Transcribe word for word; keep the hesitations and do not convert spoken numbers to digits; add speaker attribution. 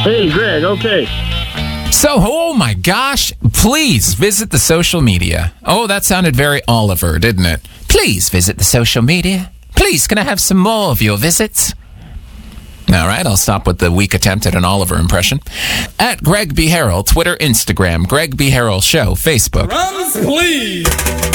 Speaker 1: Hey, Greg, okay.
Speaker 2: So, oh my gosh, please visit the social media. Oh, that sounded very Oliver, didn't it? Please visit the social media. Please, can I have some more of your visits? All right, I'll stop with the weak attempt at an Oliver impression. At Greg B. Harrell, Twitter, Instagram, Greg B. Harrell Show, Facebook.
Speaker 3: Drums, please.